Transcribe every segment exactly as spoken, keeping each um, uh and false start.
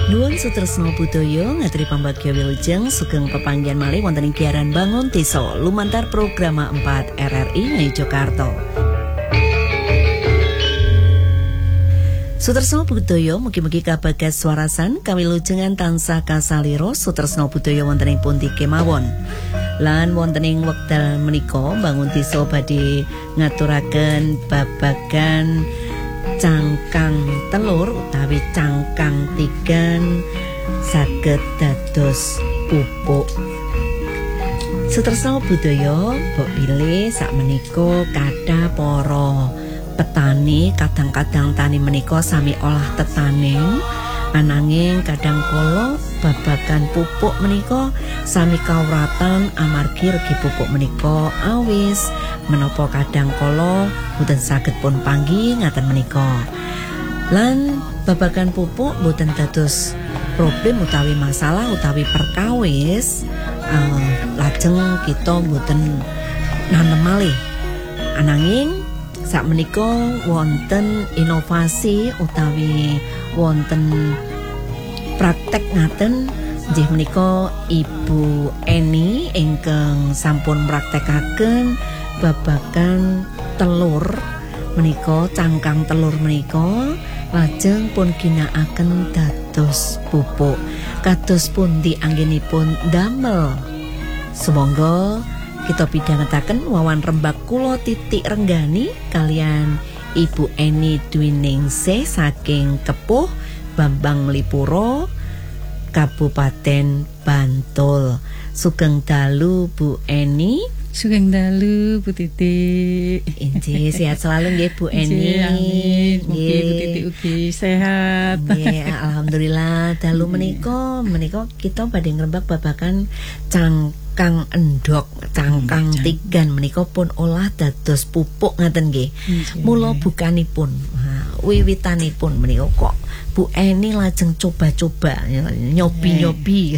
Nuwun sutresna budaya ngaturi pambagya wilujeng sugeng pepanggihan malih wonten ing giaran Bangun Desa lumantar program empat R R I Ngayogyakarta. Sutresna budaya mugi-mugi kabagas swarasan kawilujengan tansah kasalira sutresna budaya wonten ing pundi kemawon. Lan wonten ing wekdal menika Bangun Desa badhe ngaturaken babagan cangkang telur utawi cangkang tigan saged dados pupuk. Sutresna budaya mbok bilih sakmenika kathah para petani kadang-kadang tani menika sami olah tetaneng ananging kadang kala babagan pupuk menika sami kawratan amargi regi pupuk menika awis menapa kadang kala boten saged pun panggi ngaten menika. Lan babagan pupuk boten dados problem utawi masalah utawi perkawis uh, lajeng kita boten nanem malih. Ananging sakmenika wonten inovasi utawi wonten praktek ngaten inggih menika Ibu Eni ingkang sampun praktekaken babagan telur menika cangkang telur menika lajeng pun ginakaken dados pupuk. Kados pundi anggenipun damel? Sumangga kita pidhangetaken wawan rembak kula Titik Renggani kalian Ibu Eni Dwiningsih saking Kepuh Bambang Lipuro Kabupaten Bantul. Sugeng dalu Bu Eni. Sugeng dalu Bu Titik. Inggih sehat selalu nggih Bu Eni. Amin. Mugi Bu Titik ugi sehat. Nggih alhamdulillah dalu menika menika kita badhe ngrembak babagan cangkang endhog, cangkang hmm, tigan menika pun olah dados pupuk ngaten nggih. Mula bukanipun wiwitanipun menika kok Bu Eni lajeng coba-coba nyobi-nyobi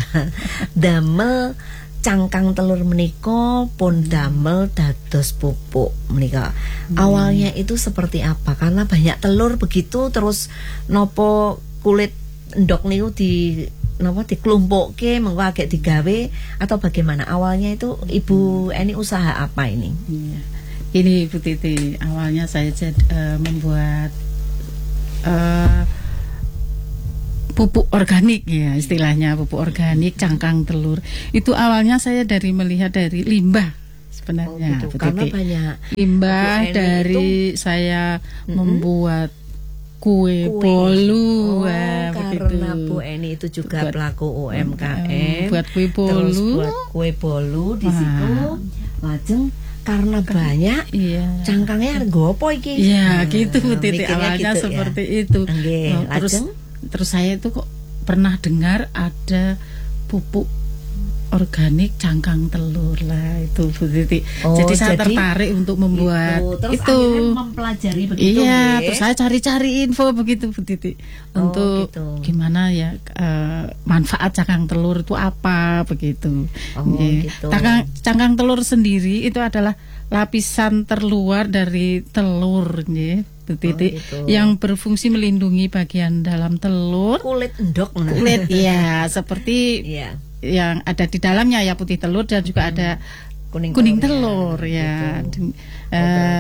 damel cangkang telur menika pun damel dados pupuk menika. Hmm. Awalnya itu seperti apa? Karena banyak telur begitu terus nopo kulit endhog niku di napa diklumpukke mengko agek digawe atau bagaimana? Awalnya itu Ibu Eni usaha apa ini? Iya. Ini Bu Titi, awalnya saya jad, uh, membuat uh, pupuk organik ya istilahnya, pupuk organik cangkang telur. Itu awalnya saya dari melihat dari limbah sebenarnya. Oh, gitu. Karena banyak limbah dari itu, saya mm-hmm. membuat kue, kue. bolu. Oh, nah, karena begitu. Bu Eni itu juga buat, pelaku U M K M. Buat kue bolu. Terus buat kue bolu di Wah. situ. Lajeng karena banyak iya. cangkangnya nggo apa iki? Iya, gitu Bu Titi. Awalnya gitu, seperti ya? itu. Nggih, nah, terus terus saya itu kok pernah dengar ada pupuk organik cangkang telur lah itu Bu Titi. Oh, jadi saya jadi tertarik untuk membuat itu. Terus itu mempelajari begitu. Iya, terus saya cari-cari info begitu Bu Titi. Oh, untuk gitu. Gimana ya uh, manfaat cangkang telur itu apa begitu. Oh, gitu. Cangkang, cangkang telur sendiri itu adalah lapisan terluar dari telur nggih. Titik oh, yang berfungsi melindungi bagian dalam telur, kulit endhog, kulit ya seperti yeah. yang ada di dalamnya ya putih telur dan juga hmm. ada kuning, kuning telur, telur ya, gitu. ya.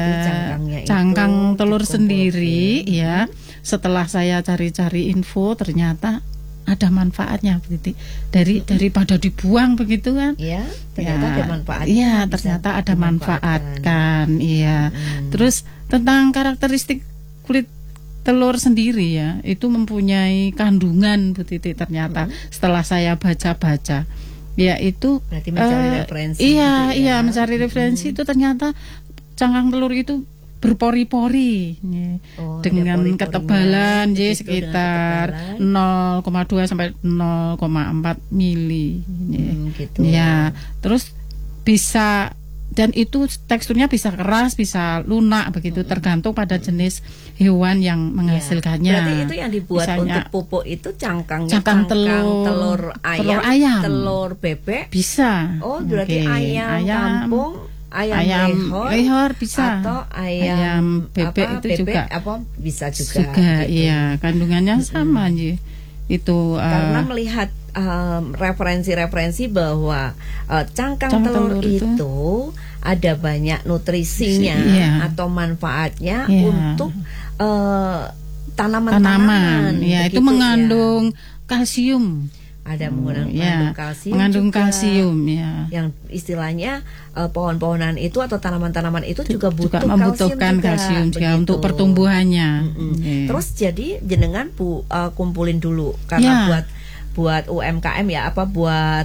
Uh, cangkang telur sendiri ya. Setelah saya cari-cari info ternyata ada manfaatnya begitu dari hmm. daripada dibuang begitu kan? Iya, ternyata ya, ada manfaatnya. Iya, ternyata ada manfaat kan, iya. Hmm. Terus tentang karakteristik kulit telur sendiri ya, itu mempunyai kandungan Bu Titi ternyata hmm. setelah saya baca-baca. Ya itu berarti mencari uh, referensi. Iya, gitu ya? iya mencari referensi hmm. itu ternyata cangkang telur itu berpori-pori oh, dengan ketebalan ya sekitar nol koma dua sampai nol koma empat mili hmm, gitu. Ya terus bisa dan itu teksturnya bisa keras bisa lunak begitu hmm. tergantung pada jenis hewan yang menghasilkannya. Ya, berarti itu yang dibuat misalnya, untuk pupuk itu cangkangnya cangkang, cangkang telur, telur ayam, telur ayam telur bebek bisa. Oh berarti okay. ayam, ayam kampung ayam, ayam lehor, lehor bisa atau ayam, ayam bebek apa, itu bebek juga apa bisa juga juga gitu. Iya kandungannya hmm. sama aja itu uh, karena melihat um, referensi-referensi bahwa uh, cangkang, cangkang telur, telur itu, itu ada banyak nutrisinya iya. atau manfaatnya iya. untuk uh, tanaman-tanaman. Ya, itu mengandung ya. kalsium. Ada menggunakan ya, kalsium, mengandung juga, kalsium, ya. Yang istilahnya uh, pohon-pohonan itu atau tanaman-tanaman itu juga butuh juga membutuhkan kalsium juga, kalsium juga untuk pertumbuhannya. Mm-hmm. Yeah. Terus jadi jenengan bu uh, kumpulin dulu karena yeah. buat buat U M K M ya apa buat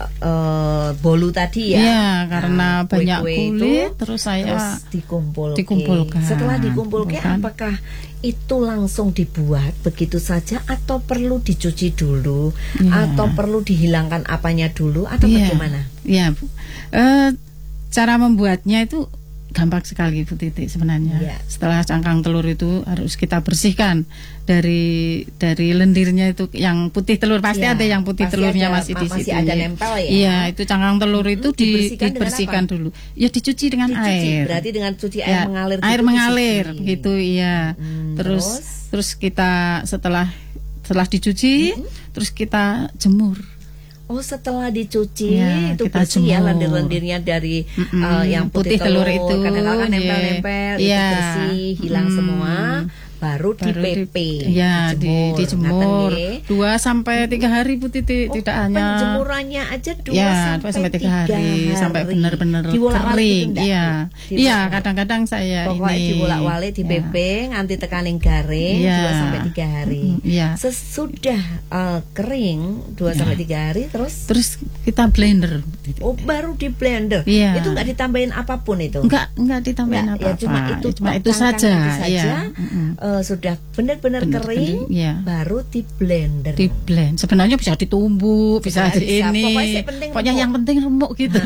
uh, bolu tadi ya. Iya, karena nah, banyak kue-kue kulit itu, terus saya terus dikumpulkan. dikumpulkan. Setelah dikumpulkan apakah itu langsung dibuat begitu saja atau perlu dicuci dulu ya. Atau perlu dihilangkan apanya dulu atau ya. Bagaimana? Iya, Bu. Uh, cara membuatnya itu gampang sekali Bu Titi sebenarnya. Ya. Setelah cangkang telur itu harus kita bersihkan dari dari lendirnya itu yang putih telur pasti ya, ada yang putih telurnya ada, masih di masih situ. Ada ya. nempel ya. Iya, itu cangkang telur itu di, dibersihkan, dibersihkan dulu. Ya dicuci dengan dicuci, air. Berarti dengan cuci air ya, mengalir air gitu mengalir gitu iya. Hmm, terus, terus terus kita setelah setelah dicuci hmm. terus kita jemur. Oh, setelah dicuci ya, itu bersih ya lendir-lendirnya dari mm-hmm. uh, yang putih, putih telur, telur itu kadang-kadang nempel-nempel yeah. itu yeah. bersih hilang mm. semua baru, baru di P P di, ya dijemur, di, dijemur. dua sampai tiga hari Bu Titi. Oh, tidak hanya penjemurannya aja dua ya, sampai tiga hari, hari sampai benar-benar kering. Iya, iya kadang-kadang saya pokoknya ini dibolak-balik di P P ya. Nganti tekaning garing ya. dua sampai tiga hari. Ya. Sesudah uh, kering dua sampai tiga hari terus terus kita blender. Oh, baru di blender. Ya. Itu enggak ditambahin apapun itu. Enggak, enggak ditambahin apa-apa. Ya, cuma itu, cuma itu saja. Iya. Uh, sudah benar-benar kering ya. baru di blender. Di blend. Sebenarnya bisa ditumbuk, bisa, bisa di ini. Pokoknya, penting pokoknya yang penting remuk gitu.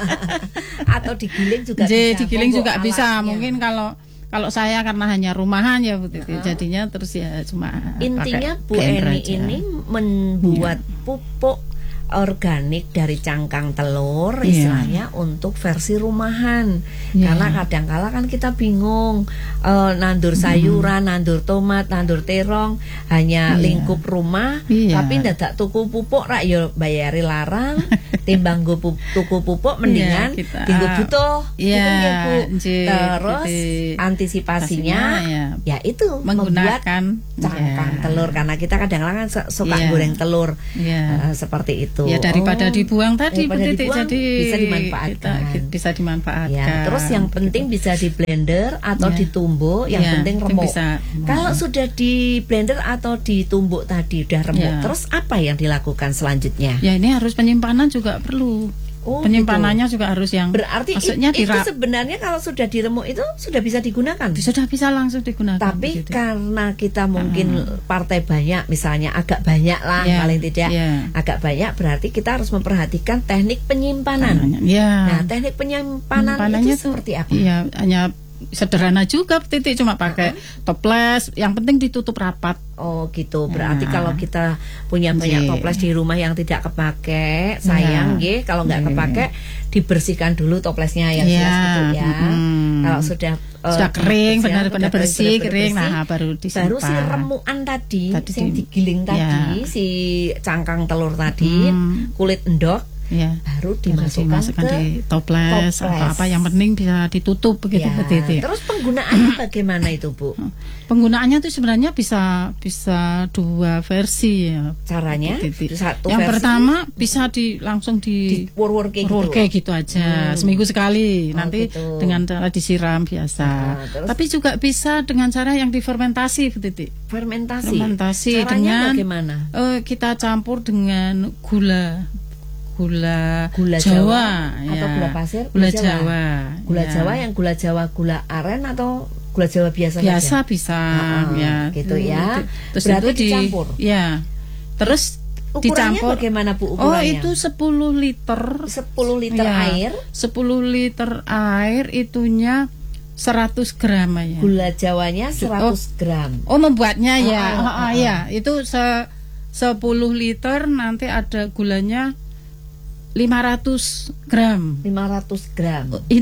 Atau digiling juga Jadi, bisa. digiling juga alatnya. Bisa. Mungkin kalau kalau saya karena hanya rumahan ya Bu Titi, uh-huh. jadinya terus ya cuma intinya Bu Eni aja. Ini membuat ya. Pupuk organik dari cangkang telur istilahnya yeah. untuk versi rumahan yeah. karena kadang-kala kan kita bingung uh, nandur sayuran, mm. nandur tomat, nandur terong hanya yeah. lingkup rumah yeah. tapi ndadak tuku pupuk rak yo bayari larang timbang go pu- tuku pupuk mendingan yeah, tinggo butuh yeah, gitu ya Bu. Jee, Terus jee, antisipasinya ya. ya itu menggunakan cangkang yeah. telur karena kita kadang-kadang kan suka yeah. goreng telur yeah. uh, seperti itu. Ya daripada oh, dibuang tadi daripada dibuang, jadi bisa dimanfaatkan. Kita, bisa dimanfaatkan. Ya, terus yang penting gitu. Bisa di blender atau ya. Ditumbuk, yang ya, penting remuk. Bisa, kalau sudah di blender atau ditumbuk tadi udah remuk, ya. Terus apa yang dilakukan selanjutnya? Ya ini harus penyimpanan juga perlu. Oh, penyimpanannya gitu. Juga harus yang berarti maksudnya itu dirap. Sebenarnya kalau sudah diremuk itu sudah bisa digunakan. Sudah bisa langsung digunakan. Tapi gitu. Karena kita mungkin uh. partai banyak, misalnya agak banyak lah yeah. paling tidak yeah. agak banyak, berarti kita harus memperhatikan teknik penyimpanan. Yeah. Nah, teknik penyimpanan itu seperti apa? Iya, hanya sederhana juga Titik cuma pakai uh-huh. toples, yang penting ditutup rapat. Oh gitu, berarti nah. kalau kita punya banyak yeah. toples di rumah yang tidak kepake, sayang yeah. kalau nggak yeah. kepake dibersihkan dulu toplesnya yang yeah. jelas gitu ya. Hmm. Kalau sudah uh, sudah kering, benar-benar bersih, kering, nah baru disimpan. Baru si remukan tadi, tadi yang digiling tadi, yeah. si cangkang telur tadi, hmm. kulit endok. Ya. Baru dimasukkan, dimasukkan ke di toples, toples atau apa yang penting bisa ditutup begitu ya. Begitu. Terus penggunaannya bagaimana itu Bu? Penggunaannya itu sebenarnya bisa bisa dua versi ya. Caranya? Satu yang versi, pertama bisa di langsung di, di wur-wur kayak gitu. Kayak gitu aja hmm. seminggu sekali. Oh, nanti gitu. Dengan cara disiram biasa. Nah, terus? Tapi juga bisa dengan cara yang difermentasi Titik. Fermentasi. Fermentasi caranya dengan bagaimana? Uh, kita campur dengan gula. Gula, gula Jawa, Jawa ya. Atau gula pasir, gula, gula Jawa. Jawa, gula ya. Jawa yang gula Jawa gula aren atau gula Jawa biasa biasa saja? bisa, oh, ya. Gitu ya. Terus berarti itu di, dicampur. Ya, terus ukurannya dicampur. Bagaimana Bu ukurannya? Oh itu sepuluh liter. Sepuluh liter ya, air. Sepuluh liter air itunya seratus gram ya. Gula Jawanya seratus gram. Oh membuatnya ya, oh, oh, oh, oh, ya itu se sepuluh liter nanti ada gulanya lima ratus gram. lima ratus gram. Ini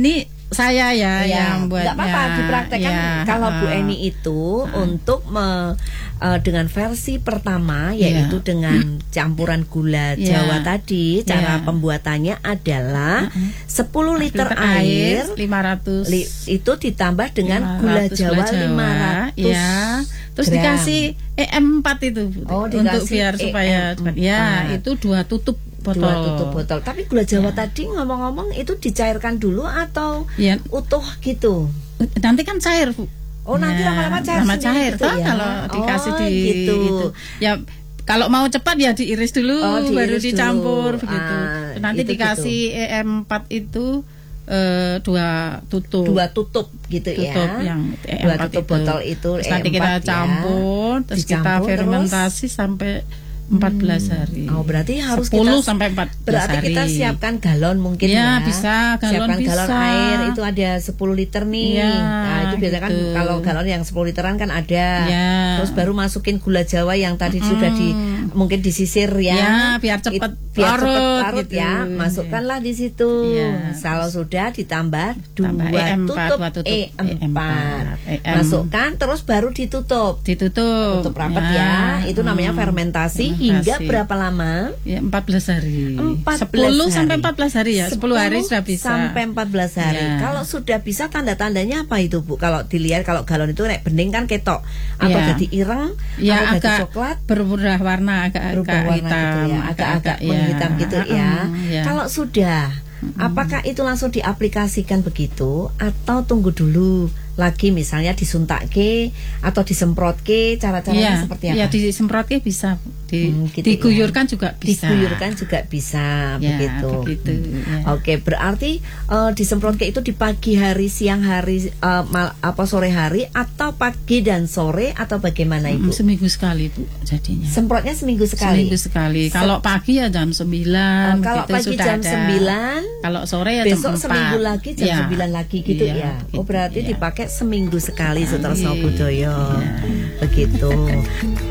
saya ya, Ya, yang buatnya. nggak apa-apa dipraktekkan ya, kalau Bu uh, Eni itu uh, untuk me, uh, dengan versi pertama yaitu ya. dengan campuran gula Ya. Jawa tadi. Cara Ya. pembuatannya adalah Uh-uh. sepuluh liter liter air lima ratus li, itu ditambah dengan gula Jawa lima ratus ya. Terus gram. dikasih E M empat itu Bu, Oh, untuk dikasih biar supaya E M empat. ya itu dua tutup botol. Dua tutup botol. Tapi gula Jawa Ya. tadi ngomong-ngomong itu dicairkan dulu atau Ya. utuh gitu? Nanti kan cair Bu. Oh, nanti Ya, lama-lama cair lama sendiri cair gitu toh ya? kalau dikasih Oh, di gitu. itu. Ya kalau mau cepat ya diiris dulu, Oh, diiris baru dulu. dicampur begitu. Ah, Nanti itu dikasih E M empat itu eh, dua tutup. Dua tutup gitu tutup ya. yang E M Dua empat tutup itu. botol itu Terus E M empat nanti kita ya. campur, terus kita Dicampur, fermentasi sampai empat belas hari. Oh, berarti harus sepuluh kita sampai empat belas berarti hari. kita siapkan galon mungkin ya. Ya, bisa, galon siapkan bisa. galon air itu ada sepuluh liter nih. Ya, nah, itu biasanya kan gitu. kalau galon yang sepuluh literan kan ada. Ya. Terus baru masukin gula Jawa yang tadi sudah di mungkin disisir ya. Ya, biar cepat It- biar larut cepat larut gitu. ya. Masukkanlah di situ. Ya. Kalau sudah ditambah Tambah dua E M empat, tutup, dua tutup E M empat. E M. Masukkan terus baru ditutup. Ditutup. Tutup rapat ya. Itu namanya Hmm. fermentasi, Fermentasi. hingga berapa lama? Ya, empat belas hari. empat belas sepuluh hari. sampai empat belas hari ya. sepuluh hari sudah bisa. Sampai empat belas hari. Ya. Kalau sudah bisa, tanda-tandanya apa itu, Bu? Kalau dilihat kalau galon itu nek bening kan ketok atau Ya. jadi ireng Ya, atau jadi agak coklat, berubah warna, agak berubah agak warna hitam, gitu ya, agak-agak ya. menghitam gitu ya. Mm, ya. Kalau sudah, apakah itu langsung diaplikasikan begitu atau tunggu dulu lagi, misalnya disuntakke atau disemprotke, cara-caranya Ya, seperti apa? ya disemprotnya bisa, di, Hmm, gitu diguyurkan ya. juga bisa. Diguyurkan juga bisa, Ya, begitu. begitu, ya. Oke, berarti uh, disemprotke itu di pagi hari, siang hari, uh, mal, apa sore hari, atau pagi dan sore, atau bagaimana Ibu? Mm, seminggu sekali Bu jadinya. Semprotnya seminggu sekali. Seminggu sekali. Se- Kalau pagi ya jam sembilan. Oh, kalau begitu pagi sudah jam ada. sembilan, Kalau sore ya besok jam empat. seminggu lagi jam Ya. sembilan lagi gitu Iya, ya. Oh, gitu, berarti ya. dipakai seminggu sekali, Sutresno Iya. Budoyo. Iya. Begitu.